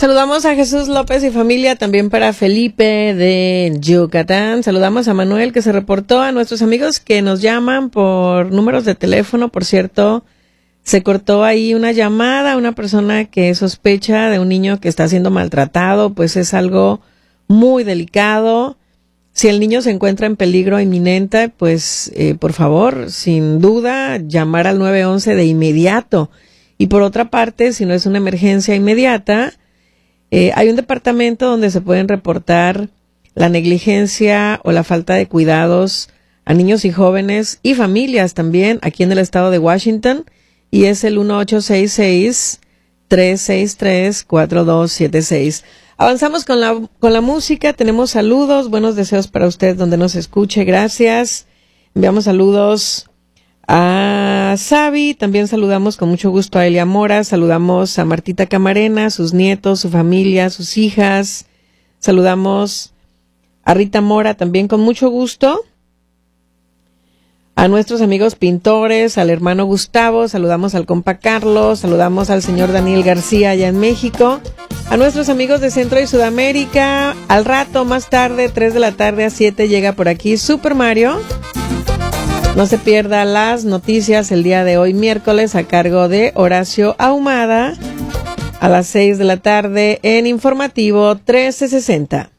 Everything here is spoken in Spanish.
Saludamos a Jesús López y familia, también para Felipe de Yucatán. Saludamos a Manuel que se reportó, a nuestros amigos que nos llaman por números de teléfono. Por cierto, se cortó ahí una llamada a una persona que sospecha de un niño que está siendo maltratado, pues es algo muy delicado. Si el niño se encuentra en peligro inminente, pues por favor, sin duda, llamar al 911 de inmediato. Y por otra parte, si no es una emergencia inmediata, hay un departamento donde se pueden reportar la negligencia o la falta de cuidados a niños y jóvenes y familias también aquí en el estado de Washington, y es el 1866-363-4276. Avanzamos con la música. Tenemos saludos, buenos deseos para usted donde nos escuche. Gracias. Enviamos saludos a Sabi, también saludamos con mucho gusto a Elia Mora, saludamos a Martita Camarena, sus nietos, su familia, sus hijas, saludamos a Rita Mora también con mucho gusto, a nuestros amigos pintores, al hermano Gustavo, saludamos al compa Carlos, saludamos al señor Daniel García allá en México, a nuestros amigos de Centro y Sudamérica. Al rato, más tarde, 3 de la tarde a 7, llega por aquí Super Mario. No se pierda las noticias el día de hoy, miércoles, a cargo de Horacio Ahumada, a las 6 de la tarde en Informativo 1360.